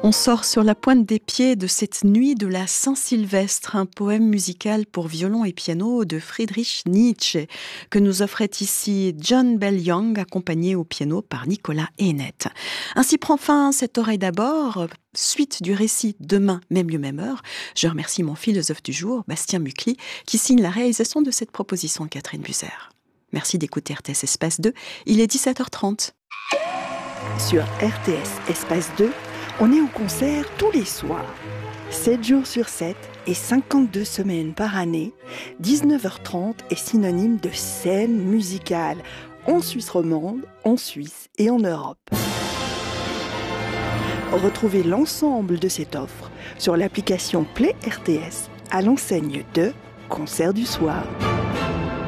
On sort sur la pointe des pieds de cette nuit de la Saint-Sylvestre, un poème musical pour violon et piano de Friedrich Nietzsche, que nous offrait ici John Bell Young, accompagné au piano par Nicolas Hennett. Ainsi prend fin cette oreille d'abord, suite du récit Demain, même lieu, même heure. Je remercie mon philosophe du jour, Bastien Mucli, qui signe la réalisation de cette proposition de Catherine Buser. Merci d'écouter RTS Espace 2, il est 17h30. Sur RTS Espace 2, on est en concert tous les soirs. 7 jours sur 7 et 52 semaines par année, 19h30 est synonyme de scène musicale en Suisse romande, en Suisse et en Europe. Retrouvez l'ensemble de cette offre sur l'application Play RTS à l'enseigne de Concert du soir.